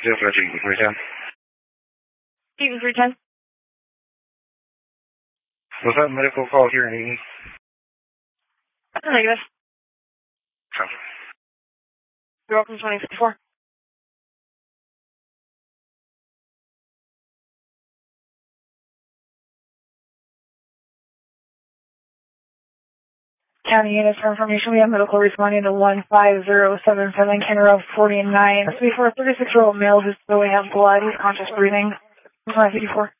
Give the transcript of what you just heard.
310. Eaton 310. Was that medical call here in Eaton? Negative. Okay. You're welcome, 2054. County units for information, we have medical responding to 15077, Kenner 49. Before a 36-year-old male who's still have blood, conscious breathing. 554.